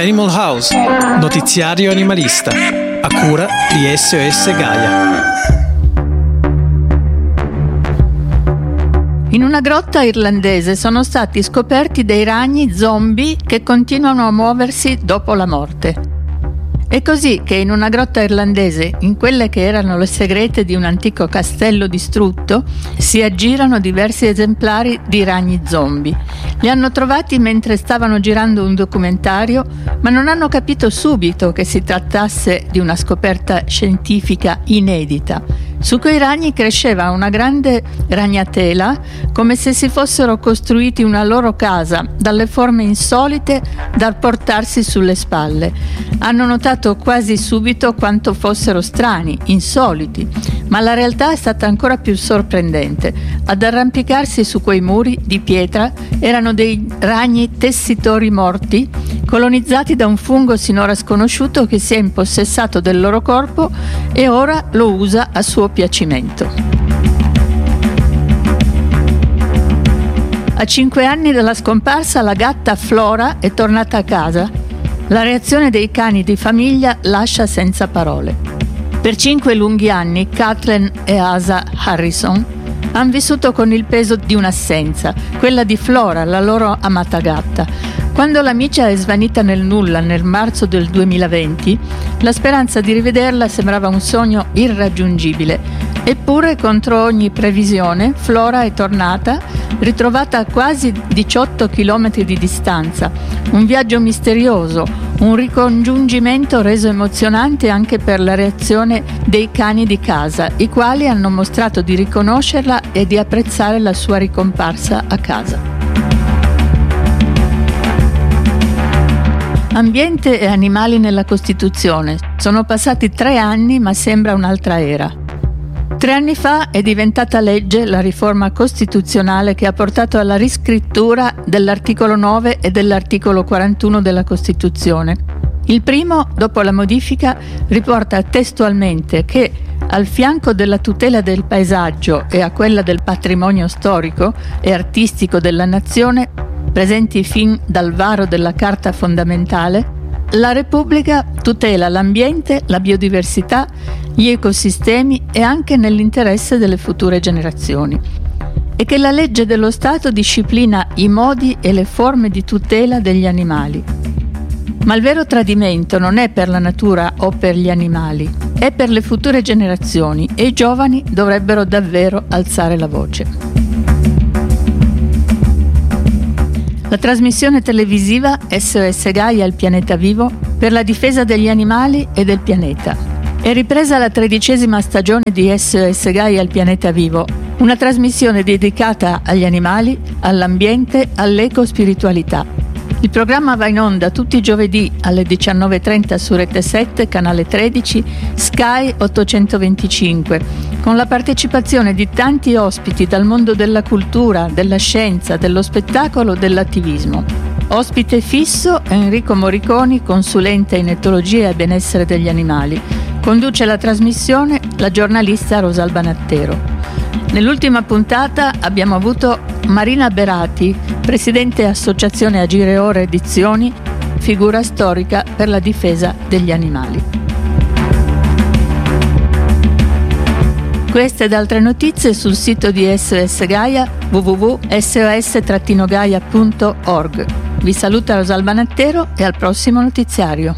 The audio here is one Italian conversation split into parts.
Animal House, notiziario animalista, a cura di SOS Gaia. In una grotta irlandese sono stati scoperti dei ragni zombie che continuano a muoversi dopo la morte. È così che in una grotta irlandese, in quelle che erano le segrete di un antico castello distrutto, si aggirano diversi esemplari di ragni zombie. Li hanno trovati mentre stavano girando un documentario, ma non hanno capito subito che si trattasse di una scoperta scientifica inedita. Su quei ragni cresceva una grande ragnatela, come se si fossero costruiti una loro casa, dalle forme insolite da portarsi sulle spalle. Hanno notato quasi subito quanto fossero strani, insoliti, ma la realtà è stata ancora più sorprendente. Ad arrampicarsi su quei muri di pietra erano dei ragni tessitori morti, colonizzati da un fungo sinora sconosciuto che si è impossessato del loro corpo e ora lo usa a suo piacimento. A 5 anni dalla scomparsa, la gatta Flora è tornata a casa. La reazione dei cani di famiglia lascia senza parole. Per 5 lunghi anni Kathleen e Asa Harrison hanno vissuto con il peso di un'assenza, quella di Flora, la loro amata gatta. Quando l'amica è svanita nel nulla nel marzo del 2020, la speranza di rivederla sembrava un sogno irraggiungibile. Eppure, contro ogni previsione, Flora è tornata, ritrovata a quasi 18 chilometri di distanza. Un viaggio misterioso, un ricongiungimento reso emozionante anche per la reazione dei cani di casa, i quali hanno mostrato di riconoscerla e di apprezzare la sua ricomparsa a casa. Ambiente e animali nella Costituzione. Sono passati 3 anni, ma sembra un'altra era. 3 anni fa è diventata legge la riforma costituzionale che ha portato alla riscrittura dell'articolo 9 e dell'articolo 41 della Costituzione. Il primo, dopo la modifica, riporta testualmente che, al fianco della tutela del paesaggio e a quella del patrimonio storico e artistico della nazione, presenti fin dal varo della Carta fondamentale, la Repubblica tutela l'ambiente, la biodiversità, gli ecosistemi e anche nell'interesse delle future generazioni. E che la legge dello Stato disciplina i modi e le forme di tutela degli animali. Ma il vero tradimento non è per la natura o per gli animali, è per le future generazioni e i giovani dovrebbero davvero alzare la voce. La trasmissione televisiva SOS Gaia Il pianeta vivo per la difesa degli animali e del pianeta. È ripresa la 13ª stagione di SOS Gaia Il pianeta vivo, una trasmissione dedicata agli animali, all'ambiente, all'ecospiritualità. Il programma va in onda tutti i giovedì alle 19:30 su Rete 7, canale 13, Sky 825, con la partecipazione di tanti ospiti dal mondo della cultura, della scienza, dello spettacolo, dell'attivismo. Ospite fisso è Enrico Morriconi, consulente in etologia e benessere degli animali. Conduce la trasmissione la giornalista Rosalba Nattero. Nell'ultima puntata abbiamo avuto Marina Berati, presidente Associazione Agire Ora Edizioni, figura storica per la difesa degli animali. Queste ed altre notizie sul sito di SOS Gaia www.sos-gaia.org. Vi saluta Rosalba Nattero e al prossimo notiziario.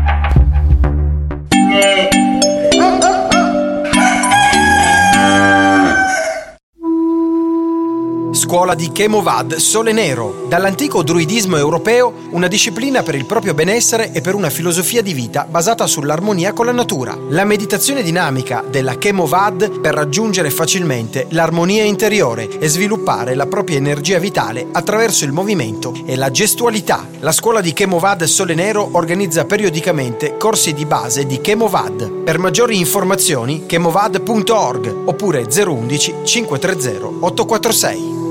Scuola di Chemovad Sole Nero, dall'antico druidismo europeo, una disciplina per il proprio benessere e per una filosofia di vita basata sull'armonia con la natura. La meditazione dinamica della Chemovad per raggiungere facilmente l'armonia interiore e sviluppare la propria energia vitale attraverso il movimento e la gestualità. La scuola di Chemovad Sole Nero organizza periodicamente corsi di base di Chemovad. Per maggiori informazioni chemovad.org oppure 011 530 846.